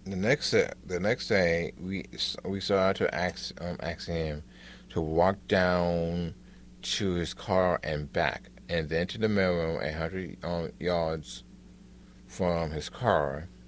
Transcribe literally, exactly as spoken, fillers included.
the next the next day we we started to ask um asking him to walk down to his car and back, and then to the mailroom a hundred um, yards from his car.